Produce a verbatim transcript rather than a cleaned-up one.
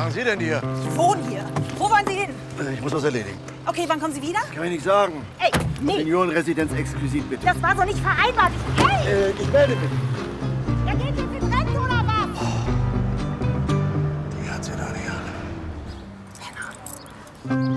machen Sie denn hier? Ich wohne hier. Wo wollen Sie hin? Ich muss was erledigen. Okay, wann kommen Sie wieder? Kann ich nicht sagen. Ey, nee. Seniorenresidenz exklusiv, bitte. Das war so nicht vereinbart. Ich, ey! Äh, ich melde mich.